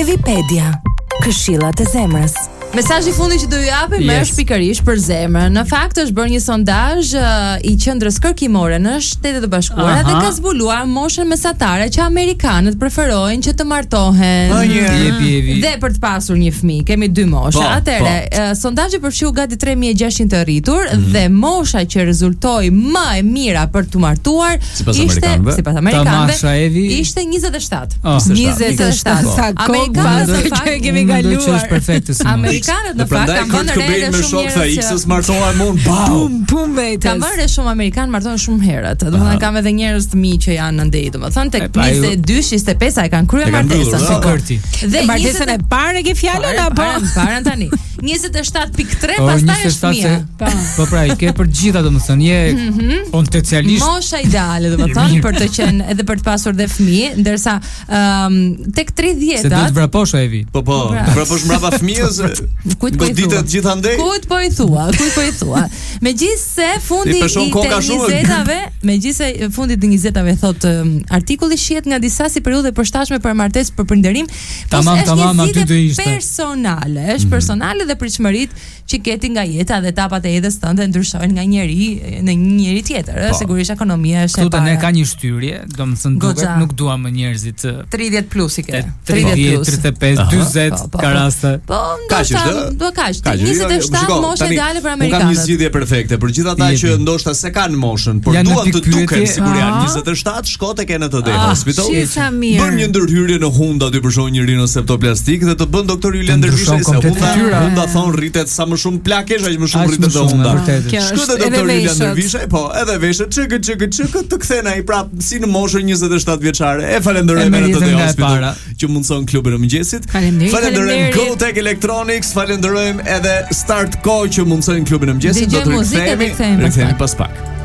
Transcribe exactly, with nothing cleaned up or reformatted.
Evipedia, këshillat e zemrës. Mesazhi i fundit që do ju japim yes. është pikërisht për zemrën. Në fakt është bërë një sondazh uh, i qendrës kërkimore në Shtetet e Bashkuara dhe ka zbuluar moshën mesatare që amerikanët preferojnë që të martohen. Oh, yeah. Dhe për të pasur një fëmijë, kemi dy mosha. Atëre, uh, sondazhi përfshiu gati tre mijë e gjashtëqind të rritur mm. dhe mosha që rezultoi më e mira për të martuar sipas ishte sipas amerikanëve ishte njëzet e shtat. Oh, njëzet e shtat. Amerikanët kemi galuar. Amerikanët në fakt kanë vënë re me shok tha X-s martohen mund bum bum vetes. Kanë vënë re shumë amerikan martohen shumë herët. Domethënë kanë edhe njerëz të mi që janë në ndej, domethënë tek njëzet e dy njëzet e pesë ai kanë kryer martesën Sikurti. Dhe martesën e parë ke fjalën apo parën tani. njëzet e shtat pikë tre pastaj është fëmia. Po pra, i ke për gjitha domethënë, je potencialisht mosha ideale domethënë për të qenë edhe për të pasur dhe fëmijë, ndërsa tek tridhjetat se do të vraposh Evi. Po po, të vraposh mbrapa fëmijës. Kujt po i thua? Gjithandej? Kujt po i thua? Kujt po i thua? Megjithse fundi i njëzetave, megjithse fundi i njëzetave thot um, artikulli shihet nga disa si periudhë e përshtatshme për martesë për prindërim, tamam tamam aty do ishte. Personale, është mm-hmm. personale dhe pritshmëritë që keti nga jeta dhe etapat e jetës tënde ndryshojnë nga njeri në një njeri tjetër, po. Sigurisht ekonomia është e para. Këtu ne ka një shtyrje, domethënë duket nuk duam më njerëzit tridhjetë plus i ke. tridhjetë, tridhjetë e pesë, dyzet ka raste. Po, ndoshta do kaq. njëzet e shtat moshë ideale për amerikanët. Unë kam një zgjidhje perfekte për gjithë ata që ndoshta se kanë moshën, por duan të duken sikur janë njëzet e shtat, shko tek N T D Hospital. Bën një ndërhyrje në hund aty për shkak një rinoseptoplastik dhe të bën doktor Julian Dervishe se hunda hunda thon rritet sa më shumë plakesh, aq më shumë rritet dhe hunda. Shko te doktor Julian Dervishe, po, edhe veshët çk çk çk të kthen ai prap si në moshën njëzet e shtat vjeçare. E falenderojmë N T D Hospital që mundson klubin e mëngjesit. Falenderojmë GoTech Electronics, falenderojmë edhe Start Co që mundsojnë klubin e mëngjesit. Do të rikthehemi rikthehemi pas pak.